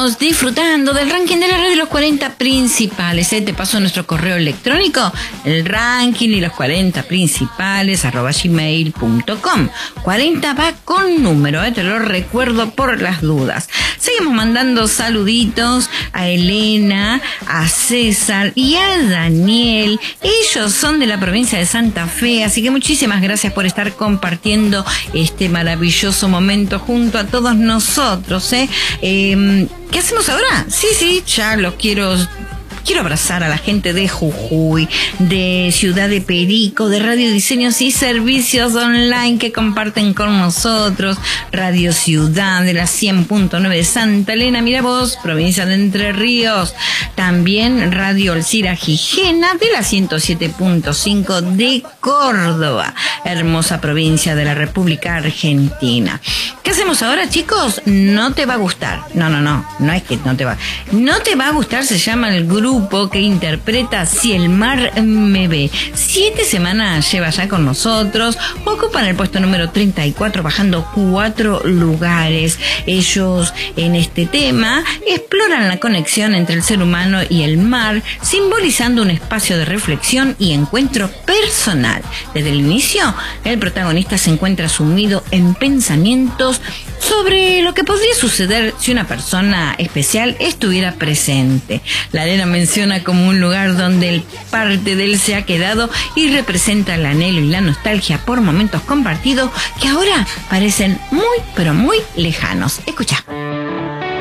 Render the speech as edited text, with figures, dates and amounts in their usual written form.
seguimos disfrutando del ranking de la red de los 40 principales. Te paso nuestro correo electrónico, el ranking y los 40 principales @gmail.com. 40 va con número, te lo recuerdo por las dudas. Seguimos mandando saluditos a Elena, a César y a Daniel. Ellos son de la provincia de Santa Fe, así que muchísimas gracias por estar compartiendo este maravilloso momento junto a todos nosotros. ¿Qué hacemos ahora? Sí, ya los quiero abrazar a la gente de Jujuy, de Ciudad de Perico, de Radio Diseños y Servicios Online que comparten con nosotros, Radio Ciudad de la 100.9 de Santa Elena, mira vos, provincia de Entre Ríos, también Radio Alcira Gijena de la 107.5 de Córdoba, hermosa provincia de la República Argentina. ¿Qué hacemos ahora, chicos? No te va a gustar. No es que no te va a gustar, se llama el grupo que interpreta Si el mar me ve. 7 semanas lleva ya con nosotros, ocupan el puesto número 34, bajando 4 lugares. Ellos en este tema exploran la conexión entre el ser humano y el mar, simbolizando un espacio de reflexión y encuentro personal. Desde el inicio, el protagonista se encuentra sumido en pensamientos sobre lo que podría suceder si una persona especial estuviera presente. La arena menciona como un lugar donde parte de él se ha quedado y representa el anhelo y la nostalgia por momentos compartidos que ahora parecen muy, pero muy lejanos. Escucha.